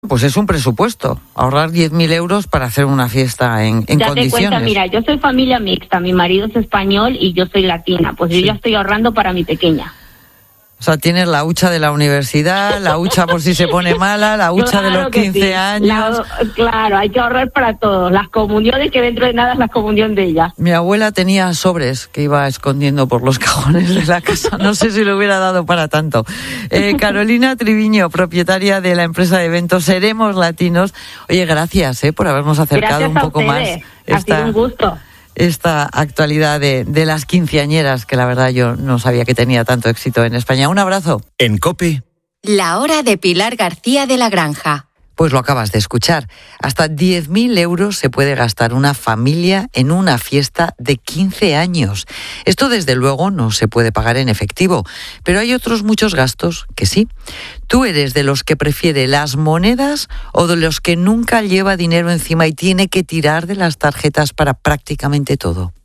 pues es un presupuesto. Ahorrar 10.000 euros para hacer una fiesta en ya condiciones. Te cuenta, mira, yo soy familia mixta, mi marido es español y yo soy latina, pues yo ya estoy ahorrando para mi pequeña. O sea, tienes la hucha de la universidad, la hucha por si se pone mala, la hucha de los 15 años. Claro, hay que ahorrar para todo. Las comuniones, que dentro de nada es la comunión de ella. Mi abuela tenía sobres que iba escondiendo por los cajones de la casa. No sé si le hubiera dado para tanto. Carolina Triviño, propietaria de la empresa de eventos Seremos Latinos. Oye, gracias por habernos acercado gracias un poco más. Ha sido un gusto. Esta actualidad de las quinceañeras, que la verdad yo no sabía que tenía tanto éxito en España. Un abrazo. En COPE. La hora de Pilar García de la Granja. Pues lo acabas de escuchar. Hasta 10.000 euros se puede gastar una familia en una fiesta de 15 años. Esto, desde luego, no se puede pagar en efectivo, pero hay otros muchos gastos que sí. ¿Tú eres de los que prefiere las monedas o de los que nunca lleva dinero encima y tiene que tirar de las tarjetas para prácticamente todo?